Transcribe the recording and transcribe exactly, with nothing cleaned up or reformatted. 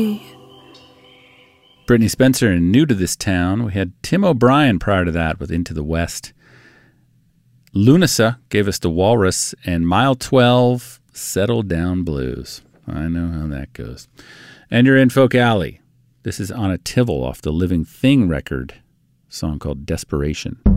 Brittany Spencer and New to This Town. We had Tim O'Brien prior to that with Into the West. Lunasa gave us The Walrus, and Mile twelve, Settle Down Blues. I know how that goes. And you're in Folk Alley. This is Anna Tivel off the Living Thing record, a song called Desperation.